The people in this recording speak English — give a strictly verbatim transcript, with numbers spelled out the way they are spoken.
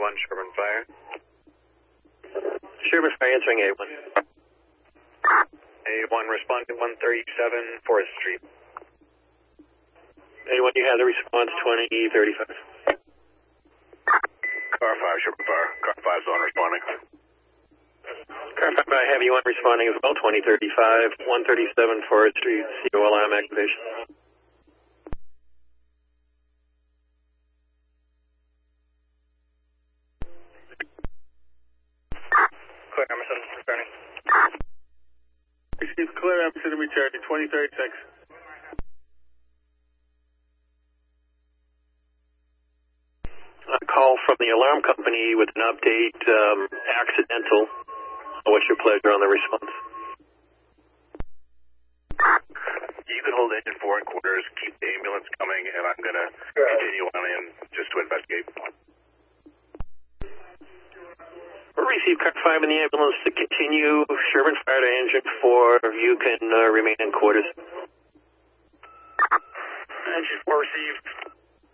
one, Sherman Fire. Sherman Fire answering A one. A one, respond to one thirty-seven Forest Street. A one, you have the response twenty thirty-five. Car five, Sherman Fire. Car five, zone responding. Car five, I have you on responding as well, twenty thirty-five, one thirty-seven Forest Street, C O L M activation. Clear Emerson, returning. Receive clear Emerson and returning, twenty thirty-six. A call from the alarm company with an update, um, accidental. What's your pleasure on the response? You can hold engine four in quarters, keep the ambulance coming, and I'm going to continue on in just to investigate. We'll receive car five in the ambulance to continue. Sherman Fire to engine four. You can uh, remain in quarters. Engine four received.